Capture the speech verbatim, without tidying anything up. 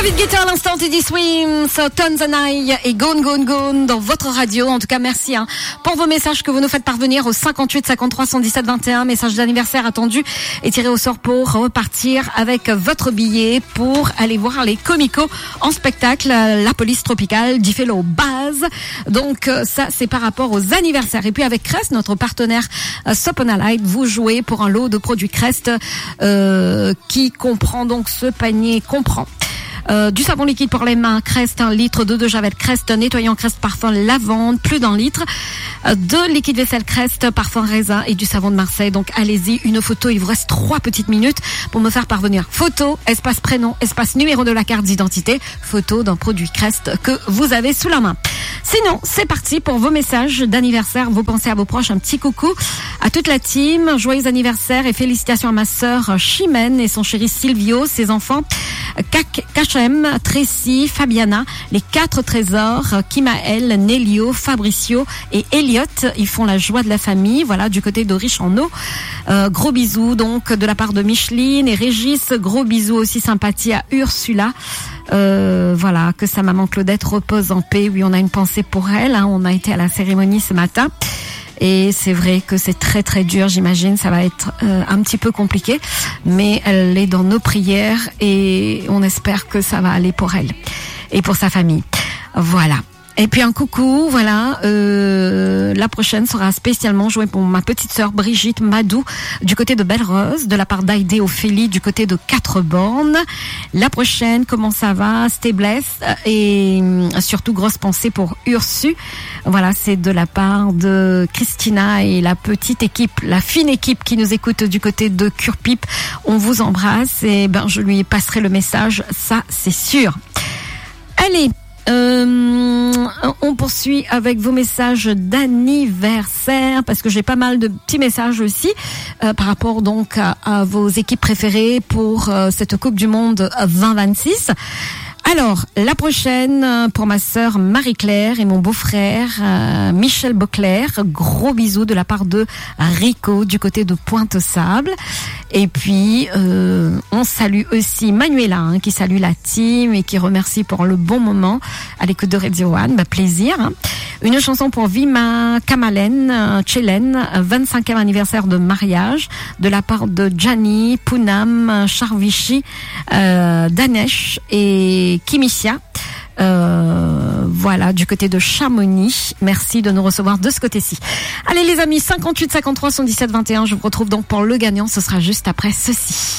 David Guetta à l'instant, Teddy Swims, Tanzania et Gone Gone Gone dans votre radio. En tout cas, merci hein, pour vos messages que vous nous faites parvenir au cinquante-huit cinquante-trois cent dix-sept vingt et un. Message d'anniversaire attendu et tiré au sort pour repartir avec votre billet pour aller voir les Comicos en spectacle. La Police Tropicale, Di-Fellow Baz. Donc ça, c'est par rapport aux anniversaires. Et puis avec Crest, notre partenaire euh, Sopona Light, vous jouez pour un lot de produits Crest euh, qui comprend donc ce panier comprend Euh, du savon liquide pour les mains Crest un litre, d'eau de javel Crest, nettoyant Crest parfum lavande plus d'un litre, euh, de liquide vaisselle Crest parfum raisin et du savon de Marseille. Donc allez-y, une photo, il vous reste trois petites minutes pour me faire parvenir photo, espace prénom, espace numéro de la carte d'identité, photo d'un produit Crest que vous avez sous la main. Sinon, c'est parti pour vos messages d'anniversaire. Vous pensez à vos proches, un petit coucou à toute la team. Joyeux anniversaire et félicitations à ma sœur Chimène et son chéri Silvio, ses enfants Kachem, Tracy, Fabiana, les quatre trésors, Kimaël, Nélio, Fabricio et Elliot. Ils font la joie de la famille. Voilà, du côté d'Auriche en eau. Euh, gros bisous donc de la part de Micheline et Régis. Gros bisous aussi sympathie à Ursula. Euh, voilà, que sa maman Claudette repose en paix. Oui, on a une pensée pour elle. Hein. On a été à la cérémonie ce matin. Et c'est vrai que c'est très très dur, j'imagine, ça va être euh, un petit peu compliqué, mais elle est dans nos prières et on espère que ça va aller pour elle et pour sa famille. Voilà. Et puis un coucou, voilà, euh, la prochaine sera spécialement jouée pour ma petite sœur Brigitte Madou du côté de Belle-Rose, de la part d'Aïdé Ophélie du côté de Quatre-Bornes. La prochaine, comment ça va, stay blessed, et surtout grosse pensée pour Ursu. Voilà, c'est de la part de Christina et la petite équipe, la fine équipe qui nous écoute du côté de Curpip. On vous embrasse et ben je lui passerai le message, ça c'est sûr. Allez. Euh, on poursuit avec vos messages d'anniversaire parce que j'ai pas mal de petits messages aussi euh, par rapport donc à, à vos équipes préférées pour euh, cette Coupe du Monde vingt vingt-six. Alors, la prochaine pour ma sœur Marie-Claire et mon beau-frère euh, Michel Beauclerc. Gros bisous de la part de Rico du côté de Pointe-Sable. Et puis, euh, on salue aussi Manuela hein, qui salue la team et qui remercie pour le bon moment à l'écoute de Radio One. Bah, plaisir. Hein. Une chanson pour Vima Kamalen euh, Chelen, vingt-cinquième anniversaire de mariage de la part de Gianni, Pounam, Charvichi, euh, Danesh et Kimissia. Euh, voilà, du côté de Chamonix. Merci de nous recevoir de ce côté-ci. Allez les amis, cinquante-huit cinquante-trois cent dix-sept vingt et un. Je vous retrouve donc pour le gagnant. Ce sera juste après ceci.